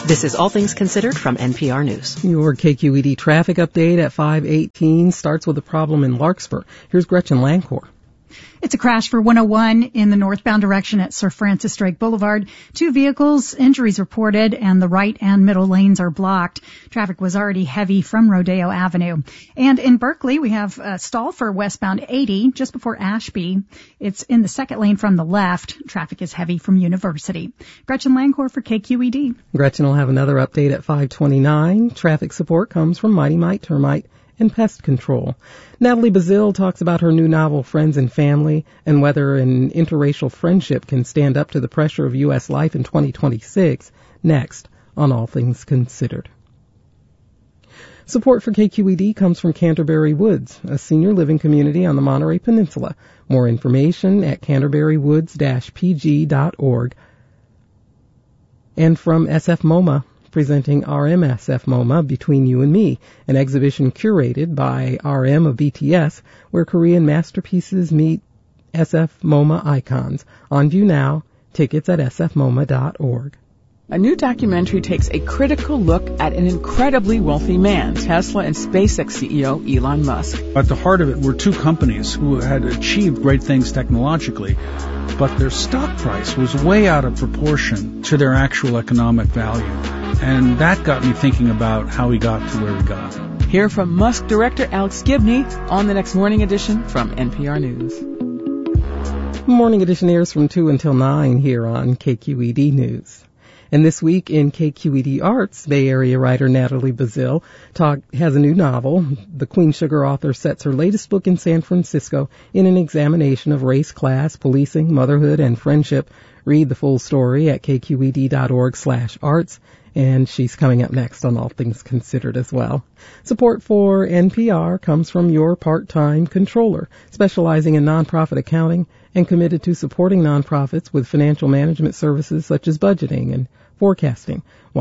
This is All Things Considered from NPR News. Your KQED traffic update at 5:18 starts with a problem in Larkspur. Here's Gretchen Lancor. It's a crash for 101 in the northbound direction at Sir Francis Drake Boulevard. 2 vehicles, injuries reported, and the right and middle lanes are blocked. Traffic was already heavy from Rodeo Avenue. And in Berkeley, we have a stall for westbound 80 just before Ashby. It's in the second lane from the left. Traffic is heavy from University. Gretchen Lancor for KQED. Gretchen will have another update at 5:29. Traffic support comes from Mighty Mite Termite and Pest Control. Natalie Bazile talks about her new novel, Friends and Family, and whether an interracial friendship can stand up to the pressure of U.S. life in 2026, next on All Things Considered. Support for KQED comes from Canterbury Woods, a senior living community on the Monterey Peninsula. More information at canterburywoods-pg.org. And from SF MoMA, presenting RMSF MoMA Between You and Me, an exhibition curated by RM of BTS, where Korean masterpieces meet SF MoMA icons. On view now. Tickets at sfmoma.org. A new documentary takes a critical look at an incredibly wealthy man, Tesla and SpaceX CEO Elon Musk. At the heart of it were two companies who had achieved great things technologically, but their stock price was way out of proportion to their actual economic value. And that got me thinking about how we got to where we got. Hear from Musk director Alex Gibney on the next Morning Edition from NPR News. Morning Edition airs from 2 until 9 here on KQED News. And this week in KQED Arts, Bay Area writer Natalie Bazile has a new novel. The Queen Sugar author sets her latest book in San Francisco in an examination of race, class, policing, motherhood, and friendship. Read the full story at kqed.org/arts. And she's coming up next on All Things Considered as well. Support for NPR comes from your part-time controller, specializing in nonprofit accounting and committed to supporting nonprofits with financial management services such as budgeting and forecasting.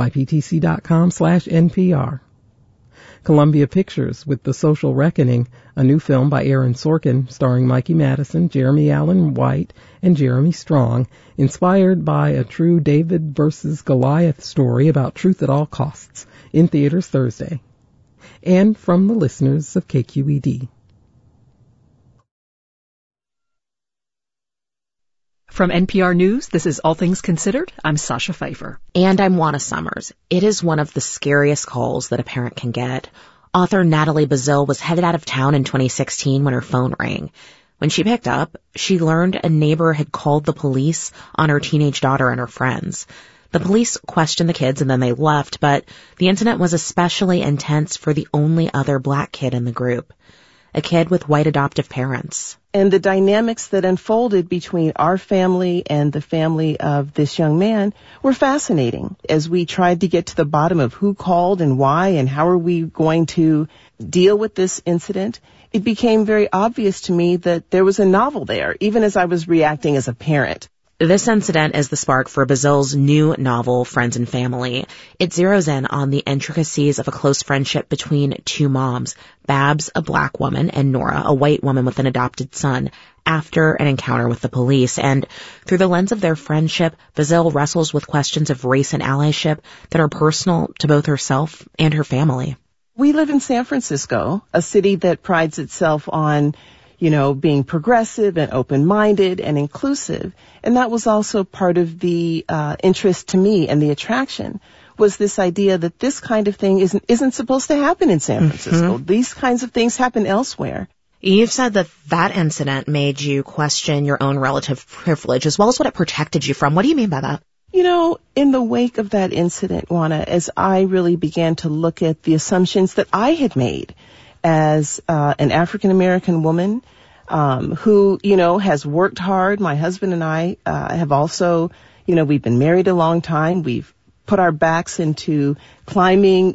yptc.com/NPR. Columbia Pictures with The Social Reckoning, a new film by Aaron Sorkin starring Mikey Madison, Jeremy Allen White, and Jeremy Strong, inspired by a true David versus Goliath story about truth at all costs, in theaters Thursday. And from the listeners of KQED. From NPR News, this is All Things Considered. I'm Sasha Pfeiffer. And I'm Juana Summers. It is one of the scariest calls that a parent can get. Author Natalie Bazile was headed out of town in 2016 when her phone rang. When she picked up, she learned a neighbor had called the police on her teenage daughter and her friends. The police questioned the kids and then they left, but the incident was especially intense for the only other black kid in the group, a kid with white adoptive parents. And the dynamics that unfolded between our family and the family of this young man were fascinating. As we tried to get to the bottom of who called and why and how are we going to deal with this incident, it became very obvious to me that there was a novel there, even as I was reacting as a parent. This incident is the spark for Bazile's new novel, Friends and Family. It zeroes in on the intricacies of a close friendship between two moms, Babs, a black woman, and Nora, a white woman with an adopted son, after an encounter with the police. And through the lens of their friendship, Bazile wrestles with questions of race and allyship that are personal to both herself and her family. We live in San Francisco, a city that prides itself on being progressive and open-minded and inclusive. And that was also part of the interest to me and the attraction was this idea that this kind of thing isn't supposed to happen in San Francisco. Mm-hmm. These kinds of things happen elsewhere. You've said that incident made you question your own relative privilege as well as what it protected you from. What do you mean by that? In the wake of that incident, Juana, as I really began to look at the assumptions that I had made as an African-American woman who, has worked hard. My husband and I have also, we've been married a long time. We've put our backs into climbing,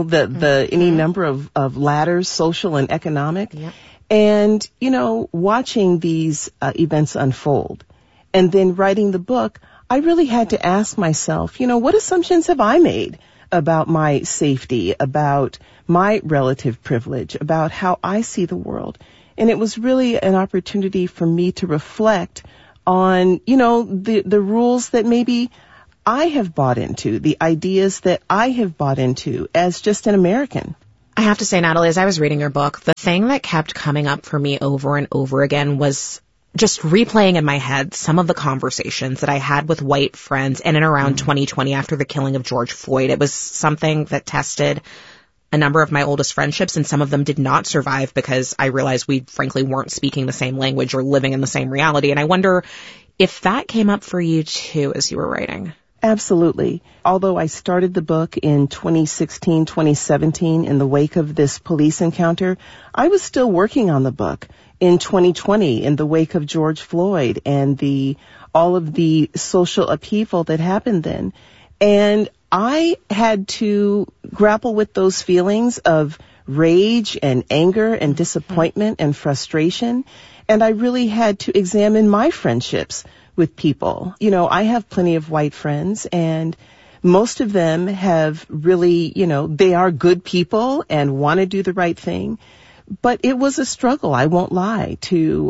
any number of ladders, social and economic. Yep. And, watching these events unfold and then writing the book, I really had to ask myself, what assumptions have I made about my safety, about my relative privilege, about how I see the world? And it was really an opportunity for me to reflect on, the rules that maybe I have bought into, the ideas that I have bought into as just an American. I have to say, Natalie, as I was reading your book, the thing that kept coming up for me over and over again was just replaying in my head some of the conversations that I had with white friends in and around 2020 after the killing of George Floyd. It was something that tested a number of my oldest friendships, and some of them did not survive because I realized we frankly weren't speaking the same language or living in the same reality. And I wonder if that came up for you too as you were writing. Absolutely. Although I started the book in 2016, 2017 in the wake of this police encounter, I was still working on the book in 2020 in the wake of George Floyd and all of the social upheaval that happened then. And I had to grapple with those feelings of rage and anger and disappointment and frustration. And I really had to examine my friendships with people. You know, I have plenty of white friends, and most of them have really, they are good people and want to do the right thing. But it was a struggle, I won't lie, to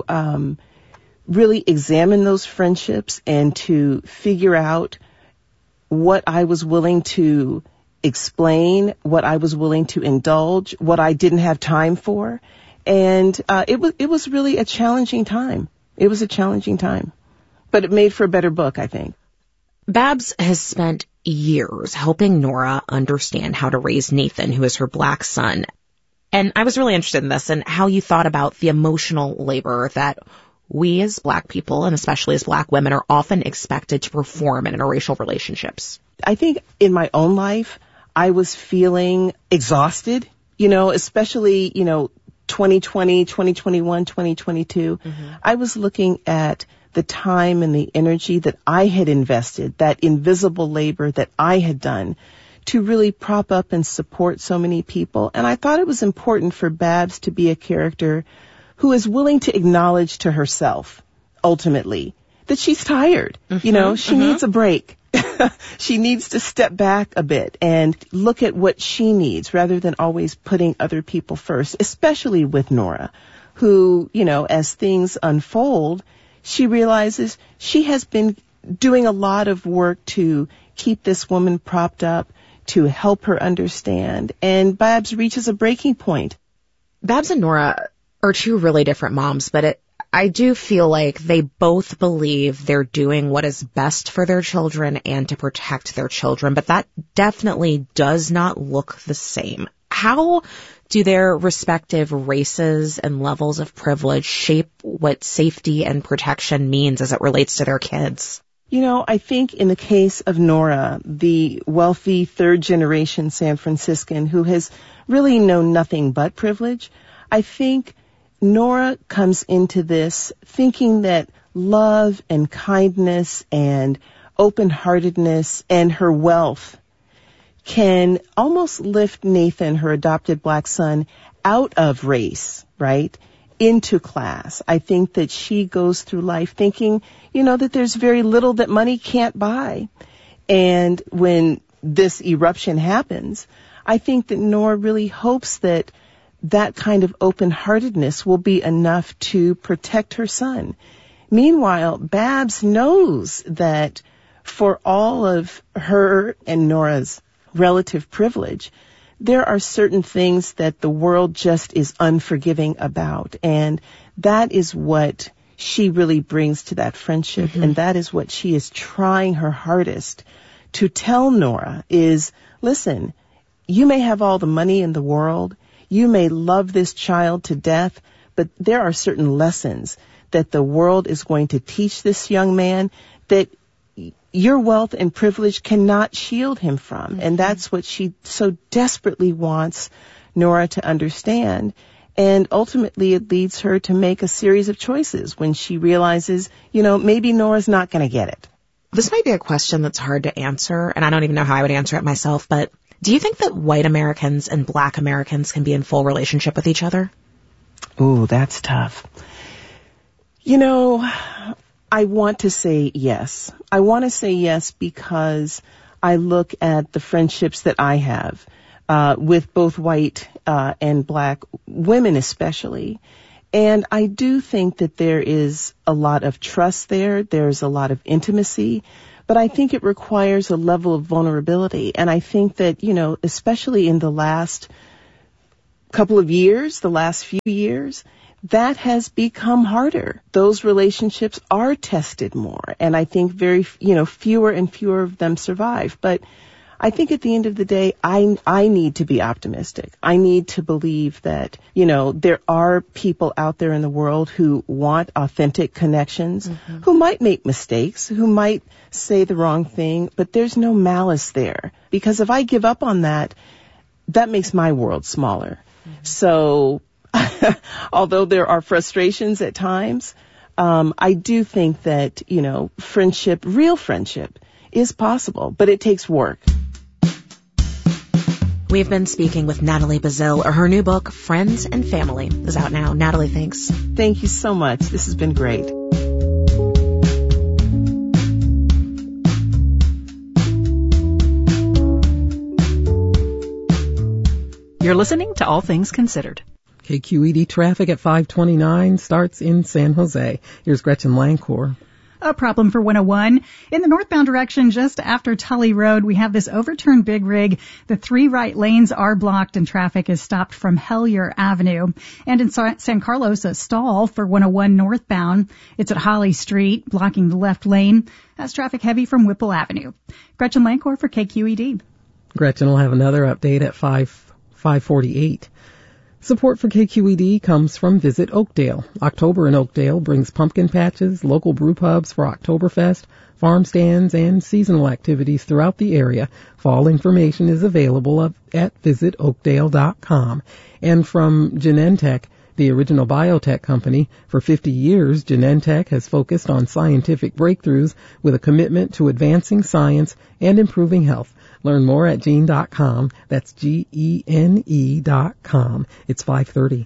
really examine those friendships and to figure out what I was willing to explain, what I was willing to indulge, what I didn't have time for. And it was really a challenging time. It was a challenging time. But it made for a better book, I think. Babs has spent years helping Nora understand how to raise Nathan, who is her black son. And I was really interested in this and how you thought about the emotional labor that we as black people, and especially as black women, are often expected to perform in interracial relationships. I think in my own life, I was feeling exhausted, especially, 2020, 2021, 2022. I was looking at the time and the energy that I had invested, that invisible labor that I had done to really prop up and support so many people. And I thought it was important for Babs to be a character who is willing to acknowledge to herself, ultimately, that she's tired. She needs a break. She needs to step back a bit and look at what she needs rather than always putting other people first, especially with Nora, who, as things unfold, she realizes she has been doing a lot of work to keep this woman propped up, to help her understand. And Babs reaches a breaking point. Babs and Nora are two really different moms, but I do feel like they both believe they're doing what is best for their children and to protect their children, but that definitely does not look the same. How do their respective races and levels of privilege shape what safety and protection means as it relates to their kids? I think in the case of Nora, the wealthy third-generation San Franciscan who has really known nothing but privilege, I think Nora comes into this thinking that love and kindness and open-heartedness and her wealth can almost lift Nathan, her adopted black son, out of race, right, into class. I think that she goes through life thinking, that there's very little that money can't buy. And when this eruption happens, I think that Nora really hopes that that kind of open-heartedness will be enough to protect her son. Meanwhile, Babs knows that for all of her and Nora's relative privilege, there are certain things that the world just is unforgiving about. And that is what she really brings to that friendship. And that is what she is trying her hardest to tell Nora is, listen, you may have all the money in the world. You may love this child to death, but there are certain lessons that the world is going to teach this young man that your wealth and privilege cannot shield him from. And that's what she so desperately wants Nora to understand. And ultimately it leads her to make a series of choices when she realizes, maybe Nora's not going to get it. This might be a question that's hard to answer, and I don't even know how I would answer it myself, but do you think that white Americans and black Americans can be in full relationship with each other? Ooh, that's tough. I want to say yes. I want to say yes because I look at the friendships that I have with both white and black women especially. And I do think that there is a lot of trust there. There's a lot of intimacy. but I think it requires a level of vulnerability. And I think that, especially in the last couple of years, the last few years, that has become harder. Those relationships are tested more, and I think fewer and fewer of them survive. But I think at the end of the day, I need to be optimistic. I need to believe that, there are people out there in the world who want authentic connections, who might make mistakes, who might say the wrong thing, but there's no malice there. Because if I give up on that, that makes my world smaller. So although there are frustrations at times, I do think that, friendship, real friendship, is possible, but it takes work. We've been speaking with Natalie Bazile. Her new book, Friends and Family, is out now. Natalie, thanks. Thank you so much. This has been great. You're listening to All Things Considered. KQED traffic at 529 starts in San Jose. Here's Gretchen Lancor. A problem for 101. In the northbound direction, just after Tully Road, we have this overturned big rig. The 3 right lanes are blocked and traffic is stopped from Hellier Avenue. And in San Carlos, a stall for 101 northbound. It's at Holly Street, blocking the left lane. That's traffic heavy from Whipple Avenue. Gretchen Lancor for KQED. Gretchen will have another update at 5:48. Support for KQED comes from Visit Oakdale. October in Oakdale brings pumpkin patches, local brew pubs for Oktoberfest, farm stands, and seasonal activities throughout the area. Fall information is available at visitoakdale.com. And from Genentech, the original biotech company, for 50 years, Genentech has focused on scientific breakthroughs with a commitment to advancing science and improving health. Learn more at gene.com. That's GENE.com. It's 5:30.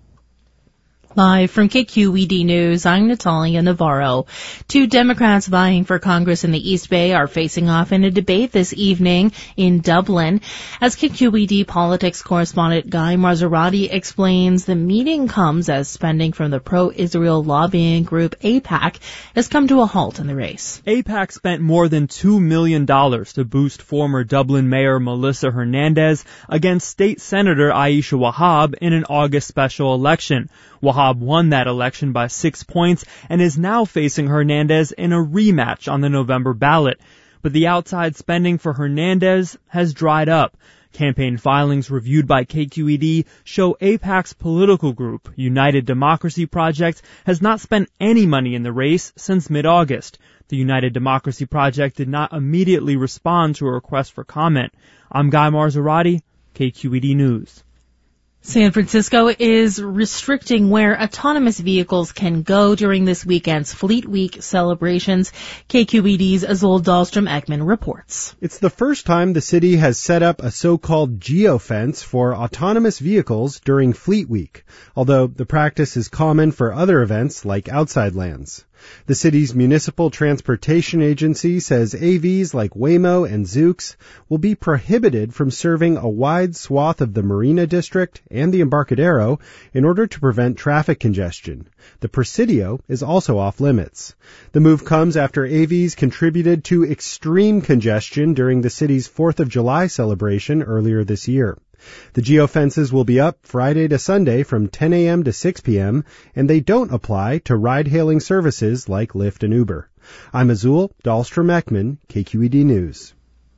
Live from KQED News, I'm Natalia Navarro. 2 Democrats vying for Congress in the East Bay are facing off in a debate this evening in Dublin. As KQED politics correspondent Guy Marzorati explains, the meeting comes as spending from the pro-Israel lobbying group AIPAC has come to a halt in the race. AIPAC spent more than $2 million to boost former Dublin Mayor Melissa Hernandez against State Senator Aisha Wahab in an August special election. Wahab won that election by 6 points and is now facing Hernandez in a rematch on the November ballot. But the outside spending for Hernandez has dried up. Campaign filings reviewed by KQED show AIPAC's political group, United Democracy Project, has not spent any money in the race since mid-August. The United Democracy Project did not immediately respond to a request for comment. I'm Guy Marzorati, KQED News. San Francisco is restricting where autonomous vehicles can go during this weekend's Fleet Week celebrations. KQED's Azul Dahlstrom-Ekman reports. It's the first time the city has set up a so-called geofence for autonomous vehicles during Fleet Week, although the practice is common for other events like Outside Lands. The city's municipal transportation agency says AVs like Waymo and Zoox will be prohibited from serving a wide swath of the Marina District and the Embarcadero in order to prevent traffic congestion. The Presidio is also off limits. The move comes after AVs contributed to extreme congestion during the city's 4th of July celebration earlier this year. The geofences will be up Friday to Sunday from 10 a.m. to 6 p.m., and they don't apply to ride-hailing services like Lyft and Uber. I'm Azul Dahlstrom-Ekman, KQED News.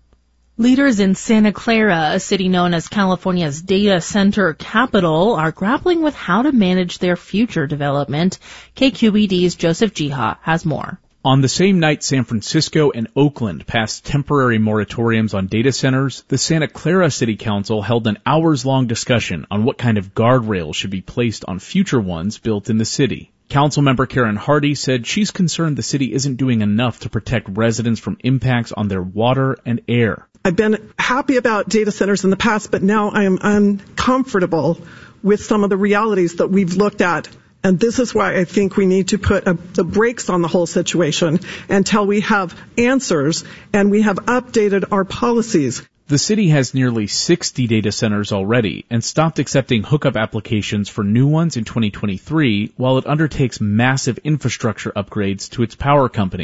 Leaders in Santa Clara, a city known as California's data center capital, are grappling with how to manage their future development. KQED's Joseph Jiha has more. On the same night San Francisco and Oakland passed temporary moratoriums on data centers, the Santa Clara City Council held an hours-long discussion on what kind of guardrails should be placed on future ones built in the city. Councilmember Karen Hardy said she's concerned the city isn't doing enough to protect residents from impacts on their water and air. I've been happy about data centers in the past, but now I am uncomfortable with some of the realities that we've looked at. And this is why I think we need to put the brakes on the whole situation until we have answers and we have updated our policies. The city has nearly 60 data centers already and stopped accepting hookup applications for new ones in 2023 while it undertakes massive infrastructure upgrades to its power company.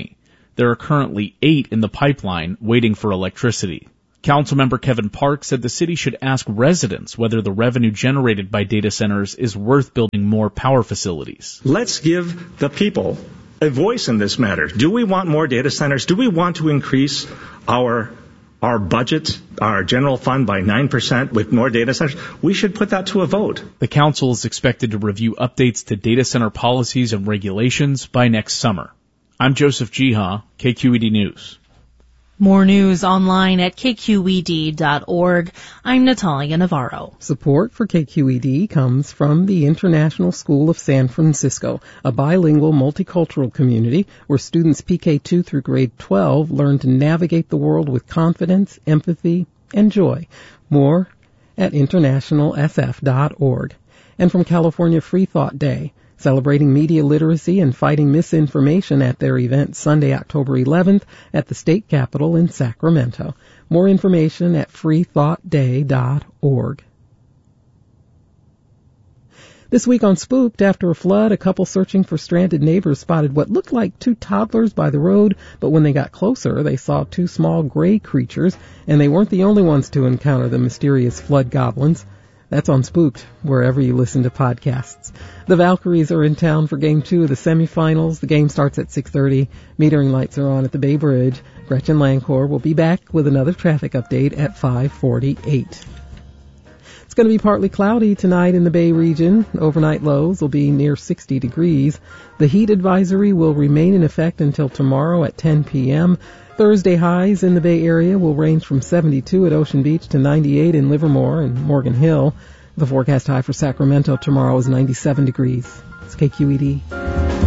There are currently 8 in the pipeline waiting for electricity. Councilmember Kevin Park said the city should ask residents whether the revenue generated by data centers is worth building more power facilities. Let's give the people a voice in this matter. Do we want more data centers? Do we want to increase our budget, our general fund by 9% with more data centers? We should put that to a vote. The council is expected to review updates to data center policies and regulations by next summer. I'm Joseph Jiha, KQED News. More news online at kqed.org. I'm Natalia Navarro. Support for KQED comes from the International School of San Francisco, a bilingual multicultural community where students PK2 through grade 12 learn to navigate the world with confidence, empathy, and joy. More at internationalsf.org. And from California Free Thought Day, celebrating media literacy and fighting misinformation at their event Sunday, October 11th at the state capitol in Sacramento. More information at freethoughtday.org. This week on Spooked, after a flood, a couple searching for stranded neighbors spotted what looked like 2 toddlers by the road, but when they got closer, they saw 2 small gray creatures, and they weren't the only ones to encounter the mysterious flood goblins. That's on Spooked, wherever you listen to podcasts. The Valkyries are in town for Game 2 of the semifinals. The game starts at 6:30. Metering lights are on at the Bay Bridge. Gretchen Lancourt will be back with another traffic update at 5:48. It's going to be partly cloudy tonight in the Bay region. Overnight lows will be near 60 degrees. The heat advisory will remain in effect until tomorrow at 10 p.m. Thursday highs in the Bay Area will range from 72 at Ocean Beach to 98 in Livermore and Morgan Hill. The forecast high for Sacramento tomorrow is 97 degrees. It's KQED.